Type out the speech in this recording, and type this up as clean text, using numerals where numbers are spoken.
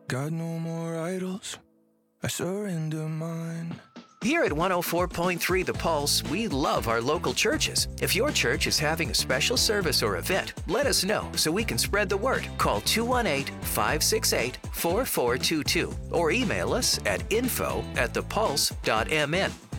Got no more idols, I surrender mine. Here at 104.3 The Pulse, we love our local churches. If your church is having a special service or event, let us know so we can spread the word. Call 218-568-4422 or email us at info@thepulse.mn.